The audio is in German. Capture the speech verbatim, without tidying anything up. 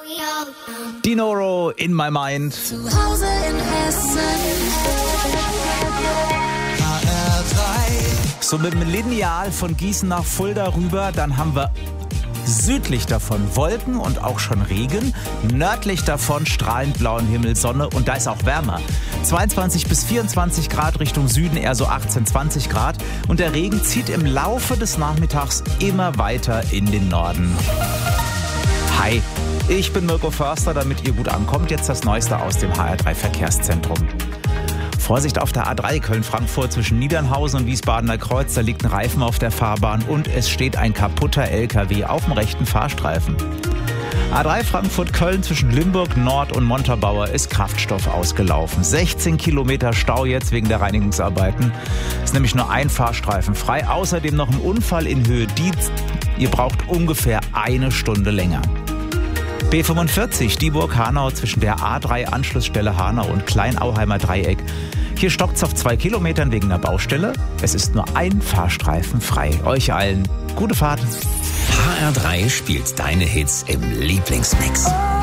Dinoro in my mind. Zu Hause in Hessen. H R drei. So mit dem Lineal von Gießen nach Fulda rüber, dann haben wir südlich davon Wolken und auch schon Regen, nördlich davon strahlend blauen Himmel, Sonne und da ist auch wärmer. zweiundzwanzig bis vierundzwanzig Grad, Richtung Süden eher so achtzehn, zwanzig Grad und der Regen zieht im Laufe des Nachmittags immer weiter in den Norden. Hi, ich bin Mirko Förster, damit ihr gut ankommt, jetzt das Neueste aus dem H R drei Verkehrszentrum. Vorsicht auf der A drei Köln-Frankfurt zwischen Niedernhausen und Wiesbadener Kreuz. Da liegt ein Reifen auf der Fahrbahn und es steht ein kaputter L K W auf dem rechten Fahrstreifen. A drei Frankfurt-Köln zwischen Limburg Nord und Montabaur ist Kraftstoff ausgelaufen. sechzehn Kilometer Stau jetzt wegen der Reinigungsarbeiten. Ist nämlich nur ein Fahrstreifen frei. Außerdem noch ein Unfall in Höhe Dietz. Ihr braucht ungefähr eine Stunde länger. B fünfundvierzig, Dieburg-Hanau zwischen der A drei Anschlussstelle Hanau und Kleinauheimer Dreieck. Hier stockt es auf zwei Kilometern wegen der Baustelle. Es ist nur ein Fahrstreifen frei. Euch allen gute Fahrt. H R drei spielt deine Hits im Lieblingsmix.